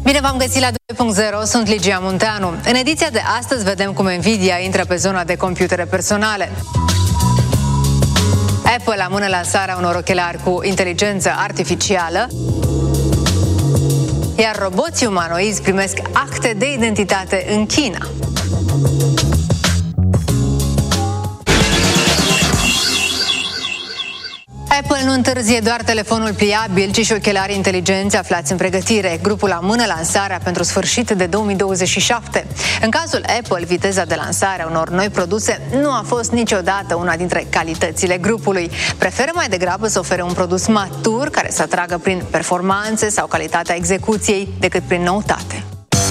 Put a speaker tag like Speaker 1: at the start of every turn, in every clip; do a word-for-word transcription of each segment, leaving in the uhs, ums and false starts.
Speaker 1: Bine v-am găsit la doi punct zero, sunt Ligia Munteanu. În ediția de astăzi vedem cum Nvidia intră pe zona de computere personale. Apple amână lansarea unor ochelari cu inteligență artificială, iar roboții umanoizi primesc acte de identitate în China. Apple nu întârzie doar telefonul pliabil, ci și ochelarii inteligenți aflați în pregătire. Grupul amână lansarea pentru sfârșit de două mii douăzeci și șapte. În cazul Apple, viteza de lansare a unor noi produse nu a fost niciodată una dintre calitățile grupului. Preferă mai degrabă să ofere un produs matur care să atragă prin performanțe sau calitatea execuției decât prin noutate.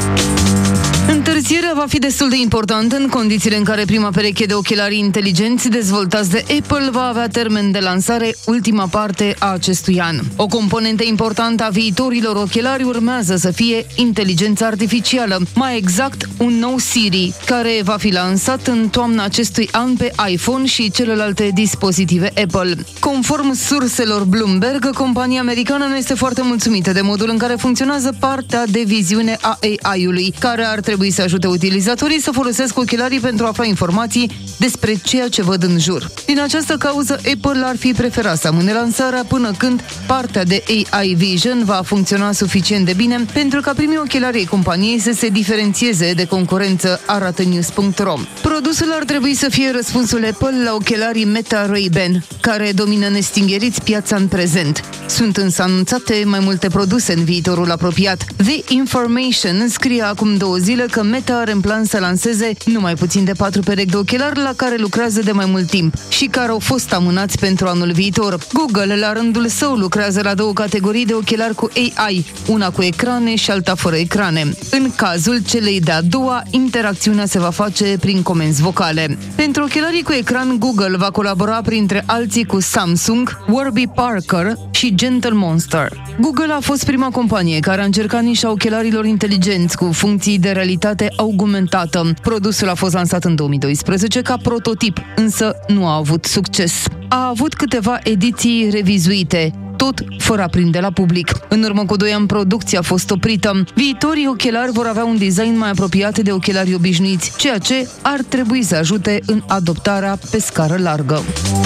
Speaker 2: Întârzierea va fi destul de importantă în condițiile în care prima pereche de ochelari inteligenți dezvoltați de Apple va avea termen de lansare ultima parte a acestui an. O componentă importantă a viitorilor ochelari urmează să fie inteligența artificială, mai exact un nou Siri, care va fi lansat în toamna acestui an pe iPhone și celelalte dispozitive Apple. Conform surselor Bloomberg, compania americană nu este foarte mulțumită de modul în care funcționează partea de viziune a A I-ului, care ar trebui să ajute utilizatorii să folosească ochelarii pentru a afla informații despre ceea ce văd în jur. Din această cauză, Apple ar fi preferat să amâne lansarea până când partea de A I Vision va funcționa suficient de bine pentru ca primii ochelari ai companiei să se diferențieze de concurență, arată news punct ro. Produsul ar trebui să fie răspunsul Apple la ochelarii Meta Ray-Ban, care domină nestingheriți piața în prezent. Sunt însă anunțate mai multe produse în viitorul apropiat. The Information scrie acum două zile că Meta are în plan să lanseze numai puțin de patru perechi de ochelari la care lucrează de mai mult timp și care au fost amânați pentru anul viitor. Google, la rândul său, lucrează la două categorii de ochelari cu A I, una cu ecrane și alta fără ecrane. În cazul celei de-a doua, interacțiunea se va face prin comenzi vocale. Pentru ochelarii cu ecran, Google va colabora printre alții cu Samsung, Warby Parker și Gentle Monster. Google a fost prima companie care a încercat nișa ochelarilor inteligenți cu funcții de realitate augmentată. Produsul a fost lansat în două mii doisprezece ca prototip, însă nu a avut succes. A avut câteva ediții revizuite, tot fără a prinde la public. În urmă cu doi ani, producția a fost oprită. Viitorii ochelari vor avea un design mai apropiat de ochelarii obișnuiți, ceea ce ar trebui să ajute în adoptarea pe scară largă.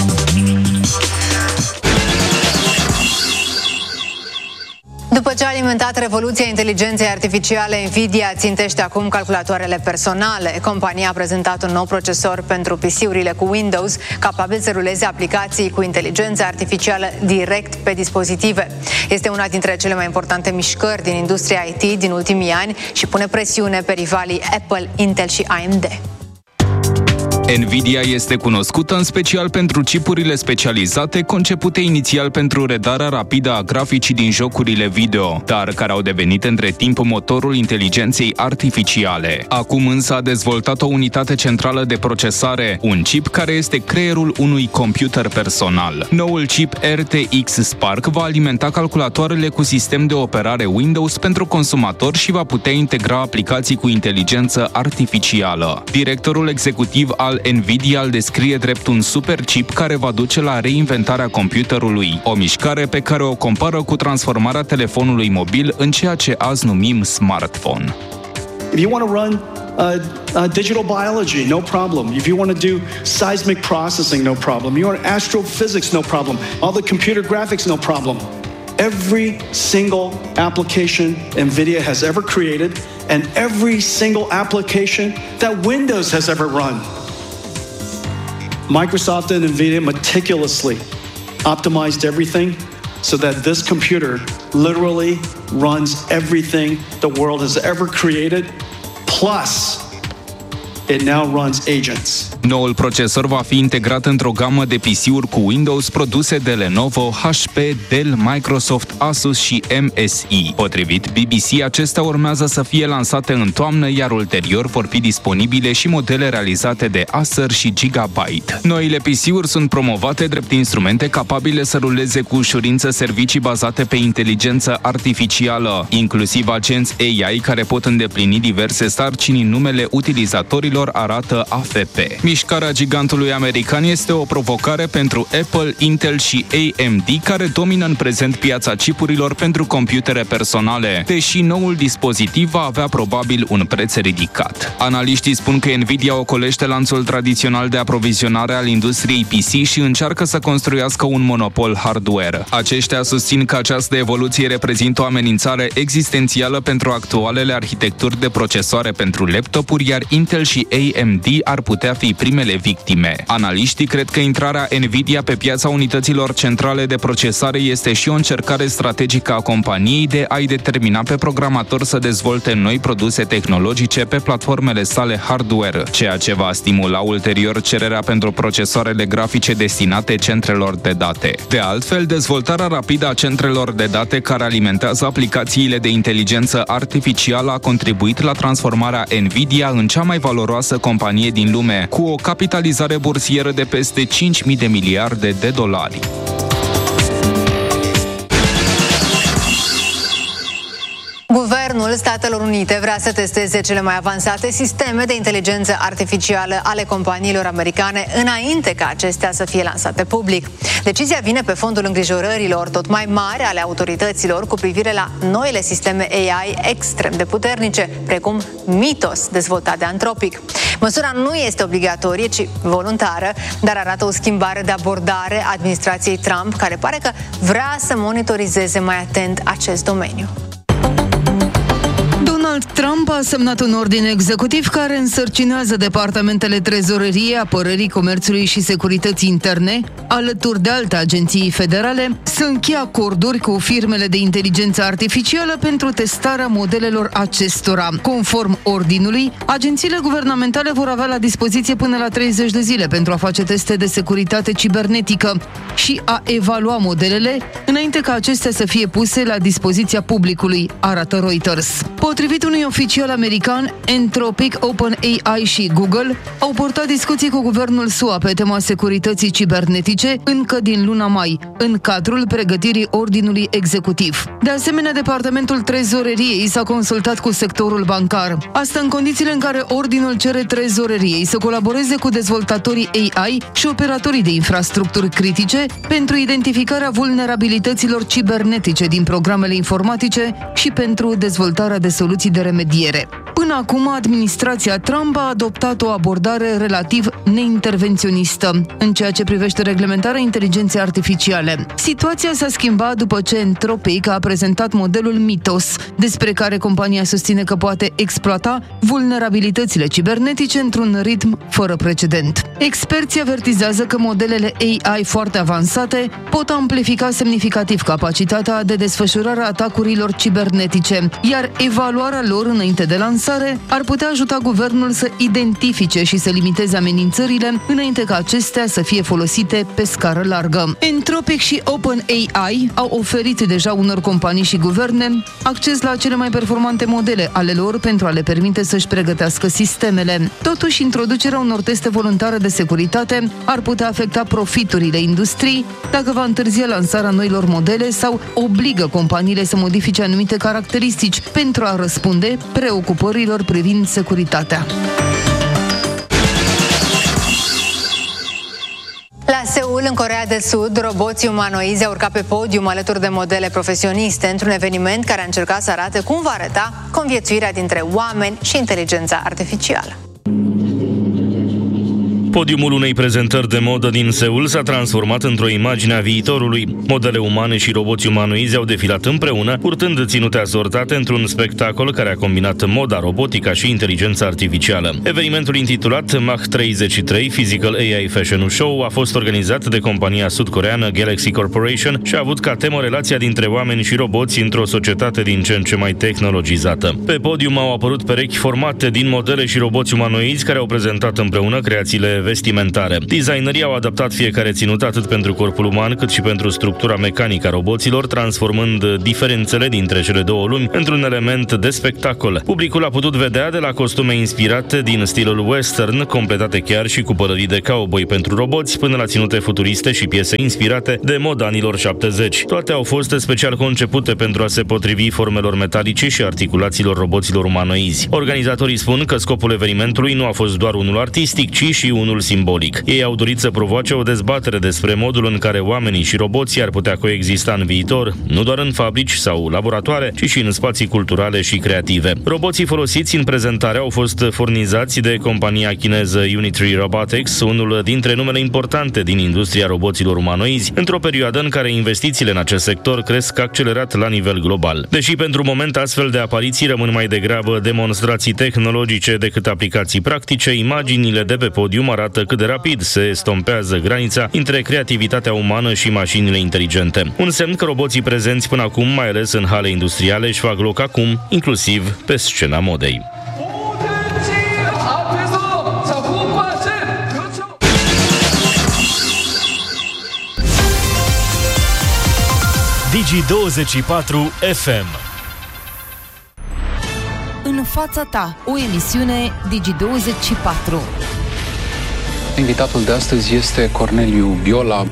Speaker 1: După ce a alimentat revoluția inteligenței artificiale, Nvidia țintește acum calculatoarele personale. Compania a prezentat un nou procesor pentru P C-urile cu Windows, capabil să ruleze aplicații cu inteligență artificială direct pe dispozitive. Este una dintre cele mai importante mișcări din industria I T din ultimii ani și pune presiune pe rivalii Apple, Intel și A M D.
Speaker 3: Nvidia este cunoscută în special pentru chipurile specializate concepute inițial pentru redarea rapidă a graficii din jocurile video, dar care au devenit între timp motorul inteligenței artificiale. Acum însă a dezvoltat o unitate centrală de procesare, un chip care este creierul unui computer personal. Noul chip R T X Spark va alimenta calculatoarele cu sistem de operare Windows pentru consumator și va putea integra aplicații cu inteligență artificială. Directorul executiv al Nvidia îl descrie drept un super chip care va duce la reinventarea computerului, o mișcare pe care o compară cu transformarea telefonului mobil în ceea ce azi numim smartphone.
Speaker 4: If you want to run uh, uh, digital biology, no problem. If you want to do seismic processing, no problem. You want astrophysics, no problem. All the computer graphics, no problem. Every single application Nvidia has ever created and every single application that Windows has ever run. Microsoft and Nvidia meticulously optimized everything so that this computer literally runs everything the world has ever created, plus it now runs agents.
Speaker 3: Noul procesor va fi integrat într-o gamă de P C-uri cu Windows produse de Lenovo, H P, Dell, Microsoft, Asus și M S I. Potrivit B B C, acestea urmează să fie lansate în toamnă, iar ulterior vor fi disponibile și modele realizate de Acer și Gigabyte. Noile P C-uri sunt promovate drept instrumente capabile să ruleze cu ușurință servicii bazate pe inteligență artificială, inclusiv agenți A I care pot îndeplini diverse sarcini în numele utilizatorilor, arată A F P. Mișcarea gigantului american este o provocare pentru Apple, Intel și A M D, care domină în prezent piața chipurilor pentru computere personale, deși noul dispozitiv va avea probabil un preț ridicat. Analiștii spun că Nvidia ocolește lanțul tradițional de aprovizionare al industriei P C și încearcă să construiască un monopol hardware. Aceștia susțin că această evoluție reprezintă o amenințare existențială pentru actualele arhitecturi de procesoare pentru laptopuri, iar Intel și A M D ar putea fi primele victime. Analiștii cred că intrarea Nvidia pe piața unităților centrale de procesare este și o încercare strategică a companiei de a-i determina pe programatori să dezvolte noi produse tehnologice pe platformele sale hardware, ceea ce va stimula ulterior cererea pentru procesoarele grafice destinate centrelor de date. De altfel, dezvoltarea rapidă a centrelor de date care alimentează aplicațiile de inteligență artificială a contribuit la transformarea Nvidia în cea mai valoroasă companie din lume, cu o capitalizare bursieră de peste cinci mii de miliarde de dolari.
Speaker 1: Guvernul Statelor Unite vrea să testeze cele mai avansate sisteme de inteligență artificială ale companiilor americane înainte ca acestea să fie lansate public. Decizia vine pe fondul îngrijorărilor tot mai mari ale autorităților cu privire la noile sisteme A I extrem de puternice, precum Mythos, dezvoltat de Anthropic. Măsura nu este obligatorie, ci voluntară, dar arată o schimbare de abordare a administrației Trump, care pare că vrea să monitorizeze mai atent acest domeniu.
Speaker 2: Donald Trump a semnat un ordin executiv care însărcinează departamentele trezoreriei, apărării, comerțului și securității interne, alături de alte agenții federale, să încheie acorduri cu firmele de inteligență artificială pentru testarea modelelor acestora. Conform ordinului, agențiile guvernamentale vor avea la dispoziție până la treizeci de zile pentru a face teste de securitate cibernetică și a evalua modelele înainte ca acestea să fie puse la dispoziția publicului, arată Reuters. Potrivit unui oficial american, Anthropic, OpenAI și Google au purtat discuții cu guvernul S U A pe tema securității cibernetice încă din luna mai, în cadrul pregătirii ordinului executiv. De asemenea, Departamentul Trezoreriei s-a consultat cu sectorul bancar. Asta în condițiile în care ordinul cere Trezoreriei să colaboreze cu dezvoltatorii A I și operatorii de infrastructuri critice pentru identificarea vulnerabilităților cibernetice din programele informatice și pentru dezvoltarea de soluții de remediere. Până acum, administrația Trump a adoptat o abordare relativ neintervenționistă în ceea ce privește reglementarea inteligenței artificiale. Situația s-a schimbat după ce Anthropic a prezentat modelul Mythos, despre care compania susține că poate exploata vulnerabilitățile cibernetice într-un ritm fără precedent. Experții avertizează că modelele A I foarte avansate pot amplifica semnificativ capacitatea de desfășurare a atacurilor cibernetice, iar evaluarea lor înainte de lansare ar putea ajuta guvernul să identifice și să limiteze amenințările înainte ca acestea să fie folosite pe scară largă. Anthropic și OpenAI au oferit deja unor companii și guverne acces la cele mai performante modele ale lor pentru a le permite să-și pregătească sistemele. Totuși, introducerea unor teste voluntare de securitate ar putea afecta profiturile industriei dacă va întârzia lansarea noilor modele sau obligă companiile să modifice anumite caracteristici pentru a răspunde preocupărilor privind securitatea.
Speaker 1: La Seul, în Coreea de Sud, roboții umanoizi au urcat pe podium alături de modele profesioniste într-un eveniment care a încercat să arate cum va arăta conviețuirea dintre oameni și inteligența artificială.
Speaker 5: Podiumul unei prezentări de modă din Seul s-a transformat într-o imagine a viitorului. Modele umane și roboți umanoizi au defilat împreună, purtând ținute asortate într-un spectacol care a combinat moda, robotica și inteligența artificială. Evenimentul intitulat Mach treizeci și trei Physical A I Fashion Show a fost organizat de compania sud-coreană Galaxy Corporation și a avut ca temă relația dintre oameni și roboți într-o societate din ce în ce mai tehnologizată. Pe podium au apărut perechi formate din modele și roboți umanoizi care au prezentat împreună creațiile vestimentare. Designerii au adaptat fiecare ținut atât pentru corpul uman cât și pentru structura mecanică a roboților, transformând diferențele dintre cele două lumi într-un element de spectacol. Publicul a putut vedea de la costume inspirate din stilul western, completate chiar și cu pălării de cowboy pentru roboți, până la ținute futuriste și piese inspirate de moda anilor șaptezeci. Toate au fost special concepute pentru a se potrivi formelor metalice și articulațiilor roboților umanoizi. Organizatorii spun că scopul evenimentului nu a fost doar unul artistic, ci și unul unul simbolic. Ei au dorit să provoace o dezbatere despre modul în care oamenii și roboții ar putea coexista în viitor, nu doar în fabrici sau laboratoare, ci și în spații culturale și creative. Roboții folosiți în prezentare au fost furnizați de compania chineză Unitree Robotics, unul dintre numele importante din industria roboților umanoizi, într-o perioadă în care investițiile în acest sector cresc accelerat la nivel global. Deși pentru moment astfel de apariții rămân mai degrabă demonstrații tehnologice decât aplicații practice, imaginile de pe podium arată cât de rapid se estompează granița între creativitatea umană și mașinile inteligente. Un semn că roboții prezenți până acum, mai ales în hale industriale, își fac loc acum, inclusiv pe scena modei.
Speaker 6: Digi douăzeci și patru F M.
Speaker 2: În fața ta, o emisiune Digi douăzeci și patru.
Speaker 7: Invitatul de astăzi este Corneliu Biola.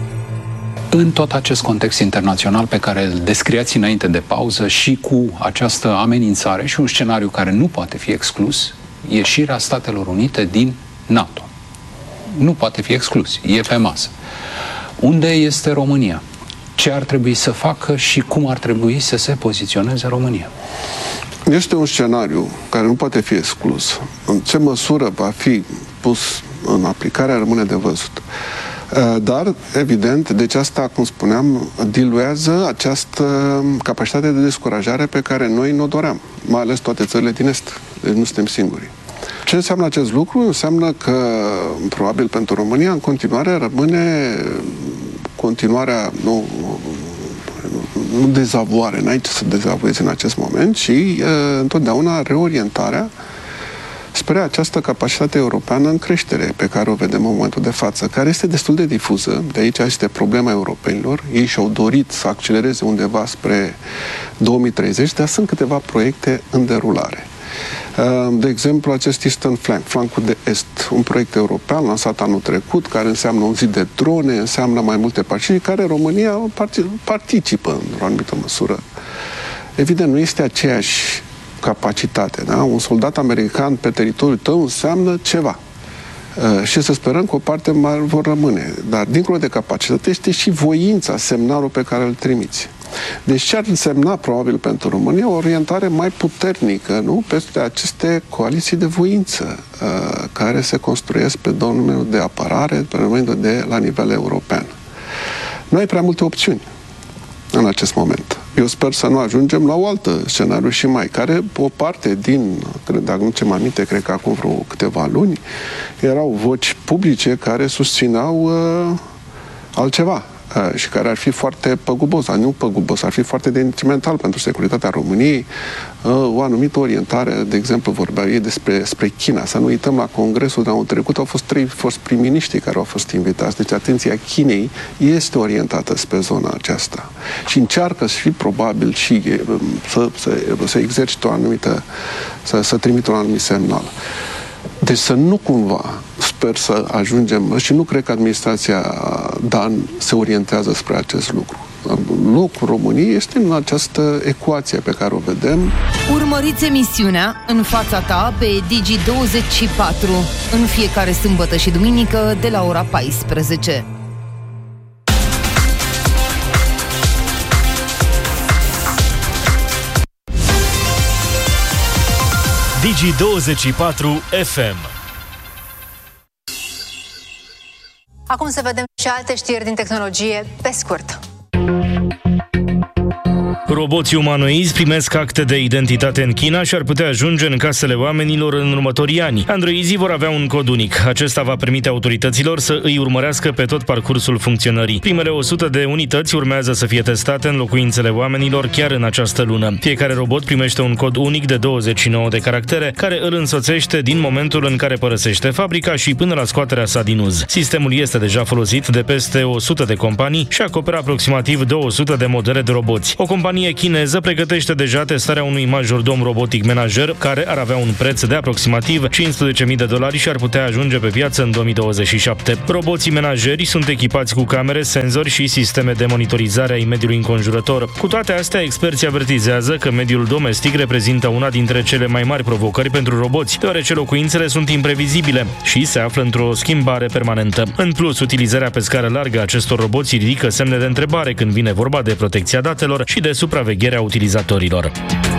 Speaker 7: În tot acest context internațional pe care îl descriați înainte de pauză și cu această amenințare și un scenariu care nu poate fi exclus, ieșirea Statelor Unite din NATO. Nu poate fi exclus, e pe masă. Unde este România? Ce ar trebui să facă și cum ar trebui să se poziționeze România?
Speaker 8: Este un scenariu care nu poate fi exclus. În ce măsură va fi pus în aplicare rămâne de văzut. Dar, evident, deci asta, cum spuneam, diluează această capacitate de descurajare pe care noi ne-o doream, mai ales toate țările din Est. Deci nu suntem singuri. Ce înseamnă acest lucru? Înseamnă că, probabil pentru România, în continuare rămâne continuarea, nu, nu dezavoare, n-ai ce să dezavoiezi în acest moment, ci e, întotdeauna reorientarea spre această capacitate europeană în creștere pe care o vedem în momentul de față, care este destul de difuză. De aici este problema europenilor. Ei și-au dorit să accelereze undeva spre două mii treizeci, dar sunt câteva proiecte în derulare. De exemplu, acest Eastern Flank, flancul de est, un proiect european lansat anul trecut, care înseamnă un zid de drone, înseamnă mai multe partide, care România participă într-o anumită măsură. Evident, nu este aceeași capacitate, da? Un soldat american pe teritoriul tău înseamnă ceva. Uh, și să sperăm că o parte mai vor rămâne. Dar, dincolo de capacitate, este și voința, semnalul pe care îl trimiți. Deci ce ar însemna, probabil, pentru România, o orientare mai puternică, nu? Peste aceste coaliții de voință uh, care se construiesc pe domeniul de apărare, pe domeniul de la nivel european. Nu ai prea multe opțiuni în acest moment. Eu sper să nu ajungem la o altă scenariu și mai, care o parte din, cred, dacă nu ce-mi aminte, cred că acum vreo câteva luni, erau voci publice care susțineau uh, altceva. Uh, și care ar fi foarte păgubos, dar nu păgubos, ar fi foarte detrimental pentru securitatea României. Uh, o anumită orientare, de exemplu, vorbea ei despre spre China. Să nu uităm, la congresul de anul trecut au fost trei fost prim-miniștri care au fost invitați. Deci atenția Chinei este orientată spre zona aceasta. Și încearcă să fie probabil și să, să, să exercite o anumită, să, să trimită un anumit semnal. Deci să nu cumva, sper să ajungem, și nu cred că administrația Dan se orientează spre acest lucru. Locul României este în această ecuație pe care o vedem.
Speaker 2: Urmăriți emisiunea În fața ta pe Digi douăzeci și patru în fiecare sâmbătă și duminică de la ora paisprezece.
Speaker 6: Digi douăzeci și patru F M.
Speaker 1: Acum să vedem și alte știri din tehnologie pe scurt.
Speaker 5: Roboții umanoizi primesc acte de identitate în China și ar putea ajunge în casele oamenilor în următorii ani. Androizii vor avea un cod unic. Acesta va permite autorităților să îi urmărească pe tot parcursul funcționării. Primele o sută de unități urmează să fie testate în locuințele oamenilor chiar în această lună. Fiecare robot primește un cod unic de douăzeci și nouă de caractere, care îl însoțește din momentul în care părăsește fabrica și până la scoaterea sa din uz. Sistemul este deja folosit de peste o sută de companii și acoperă aproximativ două sute de modele de roboți. O companie companie chineză pregătește deja testarea unui majordom robotic menajer care ar avea un preț de aproximativ cincisprezece mii de dolari și ar putea ajunge pe piață în două mii douăzeci și șapte. Roboții menajeri sunt echipați cu camere, senzori și sisteme de monitorizare a mediului înconjurător. Cu toate astea, experții avertizează că mediul domestic reprezintă una dintre cele mai mari provocări pentru roboți, deoarece locuințele sunt imprevizibile și se află într-o schimbare permanentă. În plus, utilizarea pe scară largă a acestor roboți ridică semne de întrebare când vine vorba de protecția datelor și de supravegherea utilizatorilor.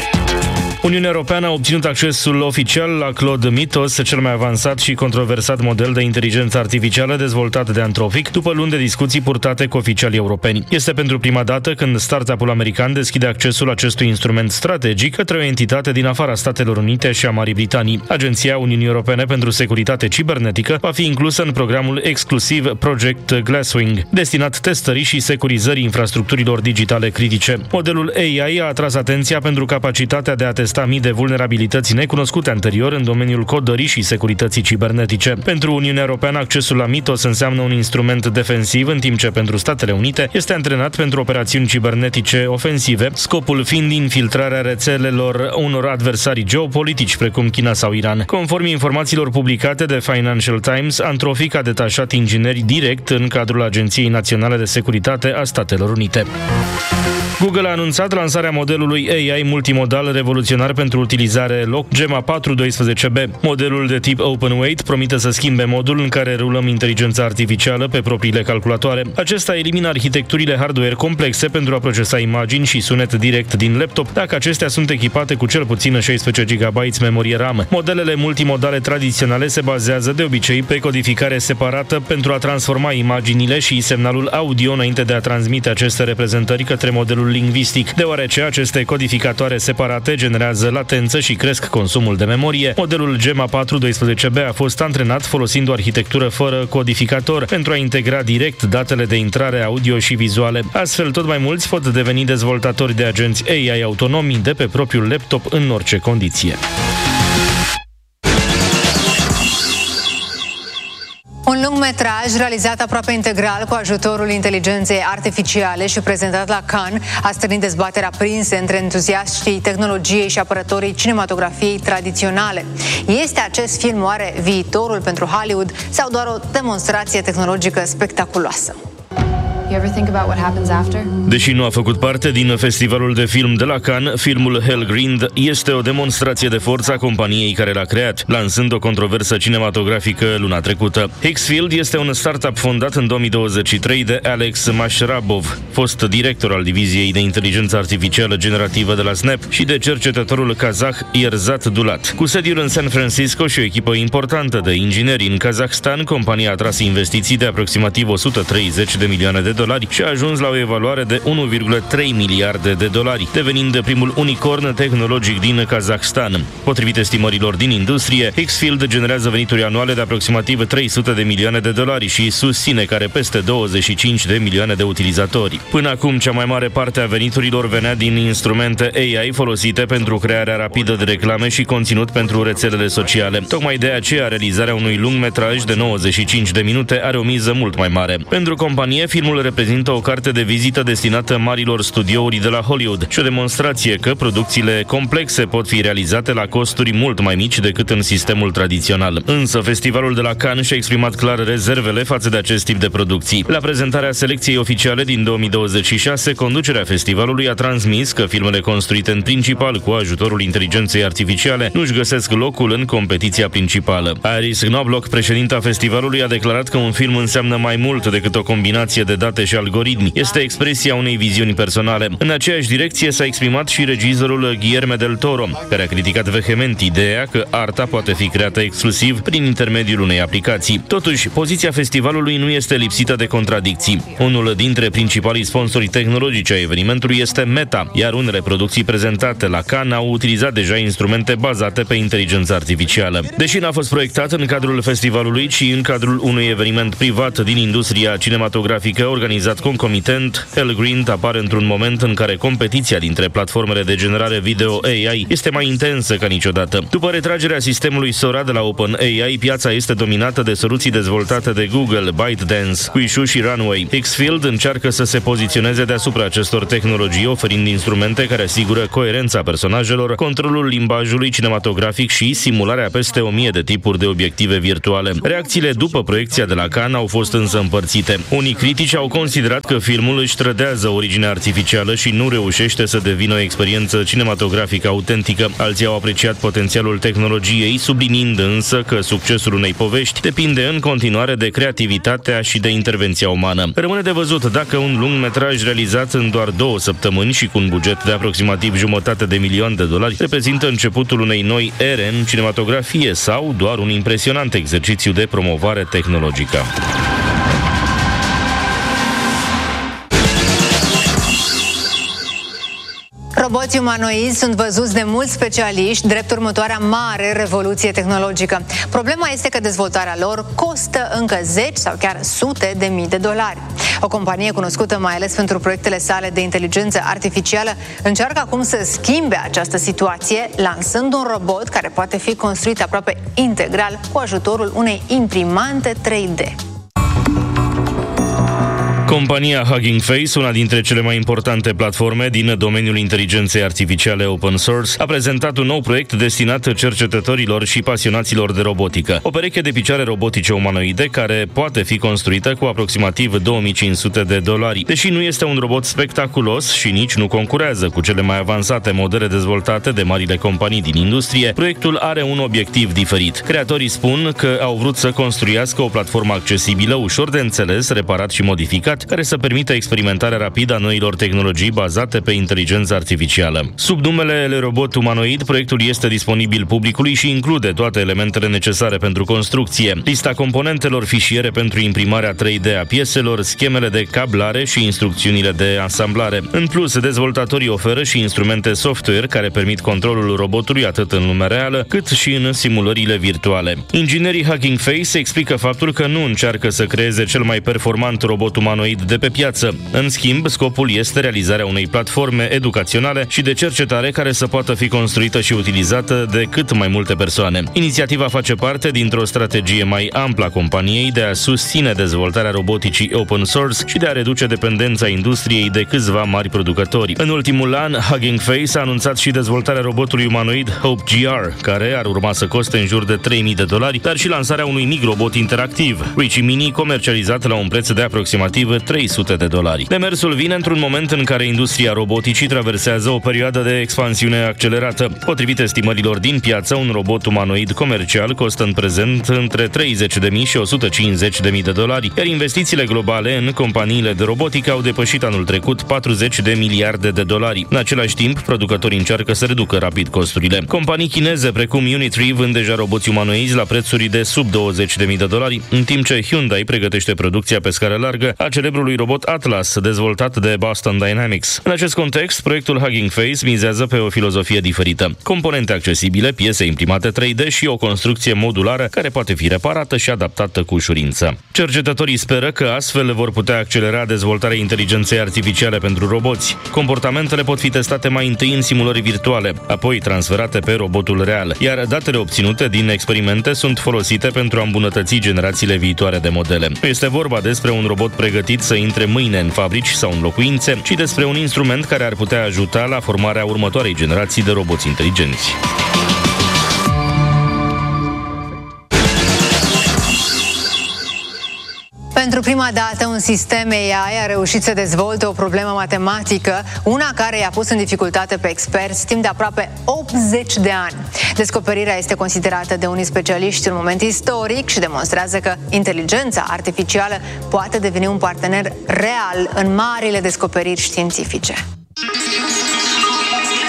Speaker 5: Uniunea Europeană a obținut accesul oficial la Claude Mythos, cel mai avansat și controversat model de inteligență artificială dezvoltat de Anthropic, după luni de discuții purtate cu oficialii europeni. Este pentru prima dată când startup-ul american deschide accesul acestui instrument strategic către o entitate din afara Statelor Unite și a Marii Britanii. Agenția Uniunii Europene pentru Securitate Cibernetică va fi inclusă în programul exclusiv Project Glasswing, destinat testării și securizării infrastructurilor digitale critice. Modelul A I a atras atenția pentru capacitatea de a testa mii de vulnerabilități necunoscute anterior în domeniul codării și securității cibernetice. Pentru Uniunea Europeană, accesul la Mythos înseamnă un instrument defensiv, în timp ce pentru Statele Unite este antrenat pentru operațiuni cibernetice ofensive, scopul fiind infiltrarea rețelelor unor adversari geopolitici precum China sau Iran. Conform informațiilor publicate de Financial Times, Anthropic a detașat ingineri direct în cadrul Agenției Naționale de Securitate a Statelor Unite. Google a anunțat lansarea modelului A I multimodal revoluționar pentru utilizare loc Gemma patru doisprezece B. Modelul de tip open-weight promite să schimbe modul în care rulăm inteligența artificială pe propriile calculatoare. Acesta elimină arhitecturile hardware complexe pentru a procesa imagini și sunet direct din laptop, dacă acestea sunt echipate cu cel puțin șaisprezece gigabyte memorie RAM. Modelele multimodale tradiționale se bazează de obicei pe codificare separată pentru a transforma imaginile și semnalul audio înainte de a transmite aceste reprezentări către modelul lingvistic. Deoarece aceste codificatoare separate generează latență și cresc consumul de memorie, modelul Gemma patru doisprezece B a fost antrenat folosind o arhitectură fără codificator pentru a integra direct datele de intrare audio și vizuale. Astfel, tot mai mulți pot deveni dezvoltatori de agenți A I autonomi de pe propriul laptop în orice condiție.
Speaker 1: Un lungmetraj realizat aproape integral cu ajutorul inteligenței artificiale și prezentat la Cannes a stârnit dezbateri aprinse între entuziaștii tehnologiei și apărătorii cinematografiei tradiționale. Este acest film oare viitorul pentru Hollywood sau doar o demonstrație tehnologică spectaculoasă?
Speaker 5: Deși nu a făcut parte din festivalul de film de la Cannes, filmul Hellgrind este o demonstrație de forță a companiei care l-a creat, lansând o controversă cinematografică luna trecută. Hixfield este un startup fondat în două mii douăzeci și trei de Alex Mashrabov, fost director al diviziei de inteligență artificială generativă de la Snap, și de cercetătorul kazah Yerzat Dulat. Cu sediul în San Francisco și o echipă importantă de ingineri în Kazahstan, compania a tras investiții de aproximativ o sută treizeci de milioane de dolari și a ajuns la o evaluare de unu virgulă trei miliarde de dolari, devenind primul unicorn tehnologic din Kazahstan. Potrivit estimărilor din industrie, Hixfield generează venituri anuale de aproximativ trei sute de milioane de dolari și susține că are peste douăzeci și cinci de milioane de utilizatori. Până acum, cea mai mare parte a veniturilor venea din instrumente A I folosite pentru crearea rapidă de reclame și conținut pentru rețelele sociale. Tocmai de aceea, realizarea unui lungmetraj de nouăzeci și cinci de minute are o miză mult mai mare. Pentru companie, filmul reprezintă o carte de vizită destinată marilor studiouri de la Hollywood și o demonstrație că producțiile complexe pot fi realizate la costuri mult mai mici decât în sistemul tradițional. Însă, festivalul de la Cannes și-a exprimat clar rezervele față de acest tip de producții. La prezentarea selecției oficiale din două mii douăzeci și șase, conducerea festivalului a transmis că filmele construite în principal cu ajutorul inteligenței artificiale nu-și găsesc locul în competiția principală. Iris Knobloch, președinta festivalului, a declarat că un film înseamnă mai mult decât o combinație de date și algoritmi. Este expresia unei viziuni personale. În aceeași direcție s-a exprimat și regizorul Guillermo del Toro, care a criticat vehement ideea că arta poate fi creată exclusiv prin intermediul unei aplicații. Totuși, poziția festivalului nu este lipsită de contradicții. Unul dintre principalii sponsori tehnologici ai evenimentului este Meta, iar unele producții prezentate la Cannes au utilizat deja instrumente bazate pe inteligență artificială. Deși n-a fost proiectat în cadrul festivalului, ci în cadrul unui eveniment privat din industria cinematografică organizat concomitent, Elgrind apare într-un moment în care competiția dintre platformele de generare video A I este mai intensă ca niciodată. După retragerea sistemului Sora de la OpenAI, piața este dominată de soluții dezvoltate de Google, ByteDance, Quishu și Runway. Xfield încearcă să se poziționeze deasupra acestor tehnologii, oferind instrumente care asigură coerența personajelor, controlul limbajului cinematografic și simularea peste o mie de tipuri de obiective virtuale. Reacțiile după proiecția de la Cannes au fost însă împărțite. Unii critici au considerat că filmul își trădează originea artificială și nu reușește să devină o experiență cinematografică autentică. Alții au apreciat potențialul tehnologiei, subliniind însă că succesul unei povești depinde în continuare de creativitatea și de intervenția umană. Rămâne de văzut dacă un lungmetraj realizat în doar două săptămâni și cu un buget de aproximativ jumătate de milion de dolari reprezintă începutul unei noi ere în cinematografie sau doar un impresionant exercițiu de promovare tehnologică.
Speaker 1: Roboții umanoizi sunt văzuți de mulți specialiști drept următoarea mare revoluție tehnologică. Problema este că dezvoltarea lor costă încă zeci sau chiar sute de mii de dolari. O companie cunoscută mai ales pentru proiectele sale de inteligență artificială încearcă acum să schimbe această situație, lansând un robot care poate fi construit aproape integral cu ajutorul unei imprimante trei D.
Speaker 5: Compania Hugging Face, una dintre cele mai importante platforme din domeniul inteligenței artificiale open source, a prezentat un nou proiect destinat cercetătorilor și pasionaților de robotică. O pereche de picioare robotice umanoide care poate fi construită cu aproximativ două mii cinci sute de dolari. Deși nu este un robot spectaculos și nici nu concurează cu cele mai avansate modele dezvoltate de marile companii din industrie, proiectul are un obiectiv diferit. Creatorii spun că au vrut să construiască o platformă accesibilă, ușor de înțeles, reparat și modificat, care să permită experimentarea rapidă a noilor tehnologii bazate pe inteligență artificială. Sub numele Le Robot Umanoid, proiectul este disponibil publicului și include toate elementele necesare pentru construcție, lista componentelor, fișiere pentru imprimarea trei D a pieselor, schemele de cablare și instrucțiunile de asamblare. În plus, dezvoltatorii oferă și instrumente software care permit controlul robotului atât în lumea reală, cât și în simulările virtuale. Inginerii Hugging Face explică faptul că nu încearcă să creeze cel mai performant robot umanoid de pe piață. În schimb, scopul este realizarea unei platforme educaționale și de cercetare care să poată fi construită și utilizată de cât mai multe persoane. Inițiativa face parte dintr-o strategie mai amplă a companiei de a susține dezvoltarea roboticii open source și de a reduce dependența industriei de câțiva mari producători. În ultimul an, Hugging Face a anunțat și dezvoltarea robotului umanoid Hope G R, care ar urma să coste în jur de trei mii de dolari, dar și lansarea unui mic robot interactiv, Richie Mini, comercializat la un preț de aproximativ trei sute de dolari. Demersul vine într-un moment în care industria roboticii traversează o perioadă de expansiune accelerată. Potrivit estimărilor din piață, un robot umanoid comercial costă în prezent între treizeci de mii și o sută cincizeci de mii de dolari, iar investițiile globale în companiile de robotică au depășit anul trecut patruzeci de miliarde de dolari. În același timp, producătorii încearcă să reducă rapid costurile. Companii chineze precum Unitree vând deja roboți umanoizi la prețuri de sub douăzeci de mii de dolari, în timp ce Hyundai pregătește producția pe scară largă a celebrului robot Atlas, dezvoltat de Boston Dynamics. În acest context, proiectul Hugging Face mizează pe o filozofie diferită. Componente accesibile, piese imprimate trei D și o construcție modulară care poate fi reparată și adaptată cu ușurință. Cercetătorii speră că astfel vor putea accelera dezvoltarea inteligenței artificiale pentru roboți. Comportamentele pot fi testate mai întâi în simulări virtuale, apoi transferate pe robotul real, iar datele obținute din experimente sunt folosite pentru a îmbunătăți generațiile viitoare de modele. Nu este vorba despre un robot pregătit să intre mâine în fabrici sau în locuințe, ci despre un instrument care ar putea ajuta la formarea următoarei generații de roboți inteligenți.
Speaker 1: Pentru prima dată, un sistem A I a reușit să dezvolte o problemă matematică, una care i-a pus în dificultate pe experți timp de aproape optzeci de ani. Descoperirea este considerată de unii specialiști un moment istoric și demonstrează că inteligența artificială poate deveni un partener real în marile descoperiri științifice.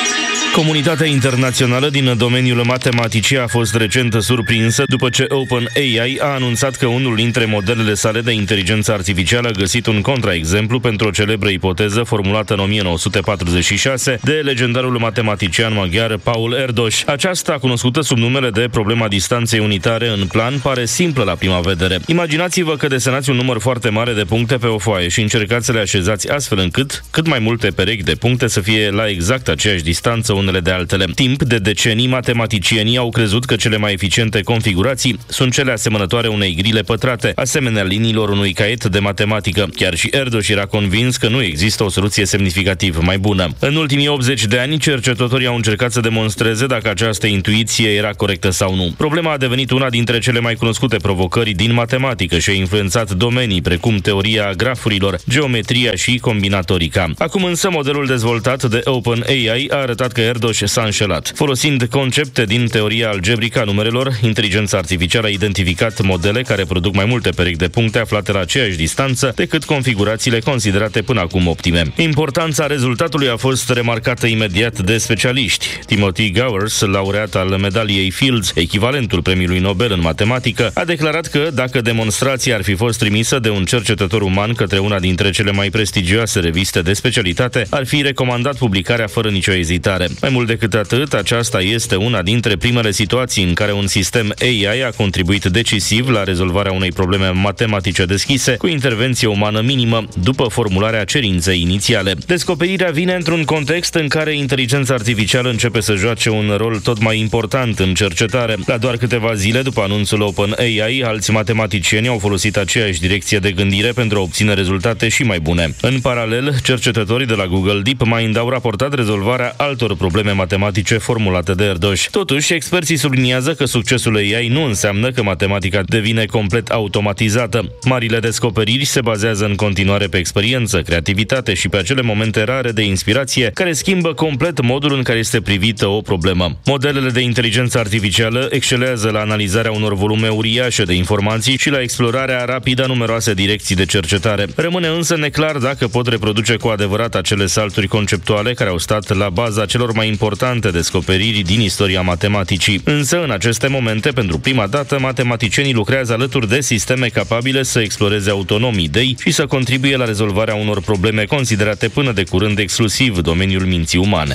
Speaker 5: Comunitatea internațională din domeniul matematicii a fost recent surprinsă după ce OpenAI a anunțat că unul dintre modelele sale de inteligență artificială a găsit un contraexemplu pentru o celebră ipoteză formulată în o mie nouă sute patruzeci și șase de legendarul matematician maghiar Paul Erdős. Aceasta, cunoscută sub numele de problema distanței unitare în plan, pare simplă la prima vedere. Imaginați-vă că desenați un număr foarte mare de puncte pe o foaie și încercați să le așezați astfel încât cât mai multe perechi de puncte să fie la exact aceeași distanță unele de altele. Timp de decenii, matematicienii au crezut că cele mai eficiente configurații sunt cele asemănătoare unei grile pătrate, asemenea liniilor unui caiet de matematică. Chiar și Erdős era convins că nu există o soluție semnificativ mai bună. În ultimii optzeci de ani, cercetătorii au încercat să demonstreze dacă această intuiție era corectă sau nu. Problema a devenit una dintre cele mai cunoscute provocări din matematică și a influențat domenii precum teoria grafurilor, geometria și combinatorica. Acum însă, modelul dezvoltat de OpenAI a arătat că Erdős s-a înșelat. Folosind concepte din teoria algebrică a numerelor, inteligența artificială a identificat modele care produc mai multe perechi de puncte aflate la aceeași distanță decât configurațiile considerate până acum optime. Importanța rezultatului a fost remarcată imediat de specialiști. Timothy Gowers, laureat al medaliei Fields, echivalentul premiului Nobel în matematică, a declarat că dacă demonstrația ar fi fost trimisă de un cercetător uman către una dintre cele mai prestigioase reviste de specialitate, ar fi recomandat publicarea fără nicio ezitare. Mai mult decât atât, aceasta este una dintre primele situații în care un sistem A I a contribuit decisiv la rezolvarea unei probleme matematice deschise cu intervenție umană minimă după formularea cerinței inițiale. Descoperirea vine într-un context în care inteligența artificială începe să joace un rol tot mai important în cercetare. La doar câteva zile după anunțul OpenAI, alți matematicieni au folosit aceeași direcție de gândire pentru a obține rezultate și mai bune. În paralel, cercetătorii de la Google DeepMind au raportat rezolvarea altor probleme matematice formulate de Erdős. Totuși, experții subliniază că succesul A I nu înseamnă că matematica devine complet automatizată. Marile descoperiri se bazează în continuare pe experiență, creativitate și pe acele momente rare de inspirație care schimbă complet modul în care este privită o problemă. Modelele de inteligență artificială excelează la analizarea unor volume uriașe de informații și la explorarea rapidă a numeroase direcții de cercetare. Rămâne însă neclar dacă pot reproduce cu adevărat acele salturi conceptuale care au stat la baza celor mai importante descoperiri din istoria matematicii. Însă, în aceste momente, pentru prima dată, matematicienii lucrează alături de sisteme capabile să exploreze autonom idei și să contribuie la rezolvarea unor probleme considerate până de curând exclusiv domeniul minții umane.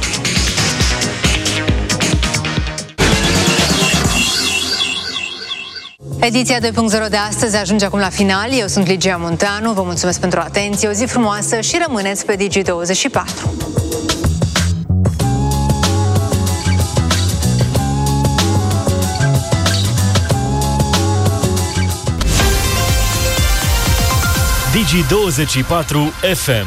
Speaker 1: Ediția doi punct zero de astăzi ajunge acum la final. Eu sunt Ligia Munteanu, vă mulțumesc pentru atenție, o zi frumoasă și rămâneți pe Digi douăzeci și patru.
Speaker 6: Digi douăzeci și patru F M.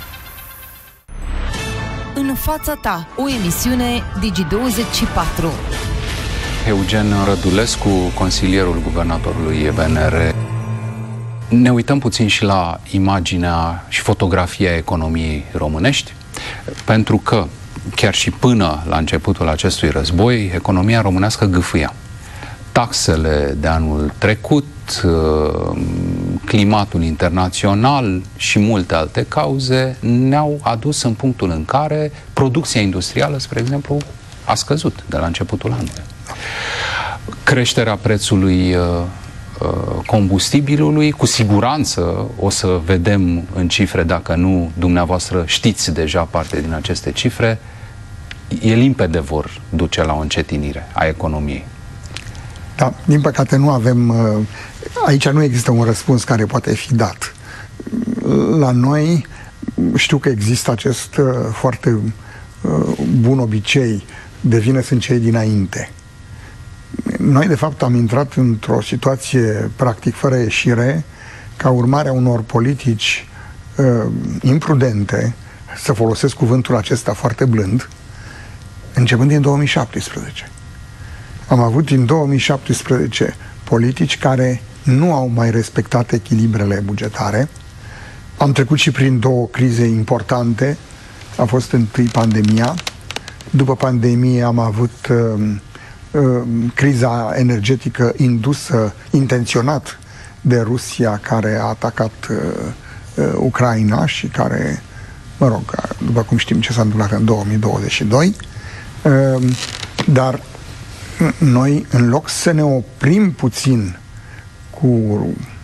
Speaker 2: În fața ta, o emisiune Digi douăzeci și patru.
Speaker 7: Eugen Rădulescu, consilierul guvernatorului B N R. Ne uităm puțin și la imaginea și fotografia economiei românești, pentru că chiar și până la începutul acestui război, economia românească gâfâia. Taxele de anul trecut, climatul internațional și multe alte cauze ne-au adus în punctul în care producția industrială, spre exemplu, a scăzut de la începutul anului. Creșterea prețului combustibilului, cu siguranță o să vedem în cifre, dacă nu dumneavoastră știți deja parte din aceste cifre, e limpede vor duce la o încetinire a economiei.
Speaker 9: Da, din păcate nu avem, aici nu există un răspuns care poate fi dat. La noi știu că există acest foarte bun obicei de vină sunt cei dinainte. Noi, de fapt, am intrat într-o situație practic fără ieșire ca urmare a unor politici uh, imprudente, să folosesc cuvântul acesta foarte blând, începând din două mii șaptesprezece. Am avut din două mii șaptesprezece politici care nu au mai respectat echilibrele bugetare. Am trecut și prin două crize importante. A fost întâi pandemia. După pandemie am avut uh, uh, criza energetică indusă intenționat de Rusia, care a atacat uh, uh, Ucraina și care, mă rog, după cum știm ce s-a întâmplat în două mii douăzeci și doi. Dar noi, în loc să ne oprim puțin cu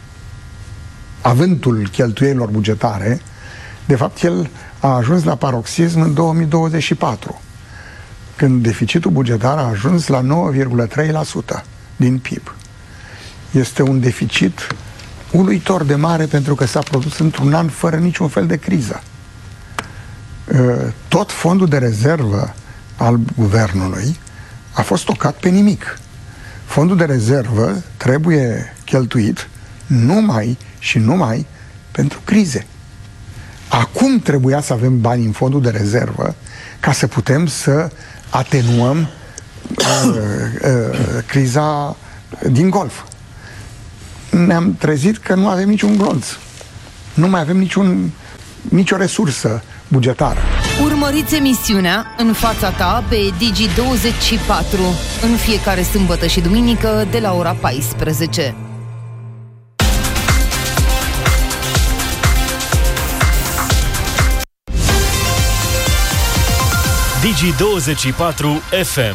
Speaker 9: avântul cheltuielilor bugetare, de fapt el a ajuns la paroxism în două mii douăzeci și patru, când deficitul bugetar a ajuns la nouă virgulă trei la sută din P I B. Este un deficit uluitor de mare pentru că s-a produs într-un an fără niciun fel de criză. Tot fondul de rezervă al guvernului a fost tocat pe nimic. Fondul de rezervă trebuie cheltuit numai și numai pentru crize. Acum trebuia să avem bani în fondul de rezervă ca să putem să atenuăm uh, uh, criza din Golf. Ne-am trezit că nu avem niciun glonț. Nu mai avem niciun, nicio resursă bugetară.
Speaker 2: Urmăriți emisiunea În fața ta pe Digi douăzeci și patru în fiecare sâmbătă și duminică de la ora paisprezece.
Speaker 6: Digi douăzeci și patru F M.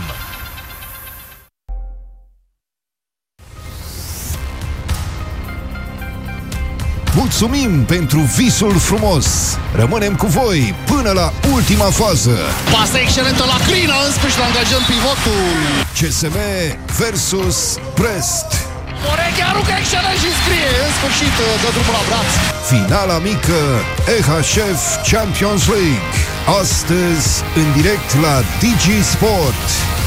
Speaker 10: Mulțumim pentru visul frumos! Rămânem cu voi până la ultima fază!
Speaker 11: Pasă excelentă la Crina, în sfârșit angajăm pivotul!
Speaker 10: C S M versus Brest.
Speaker 11: Oreche aruncă excelent și scrie, în sfârșit dă drumul la braț.
Speaker 10: Finala mică E H F Champions League. Astăzi, în direct la Digi Sport.